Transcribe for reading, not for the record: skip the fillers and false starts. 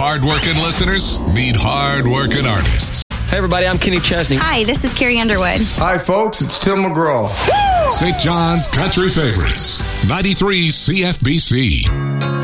hard-working listeners meet hard-working artists. Hey, everybody, I'm Kenny Chesney. Hi, this is Carrie Underwood. Hi, folks, it's Tim McGraw. St. John's Country Favorites, 93 CFBC.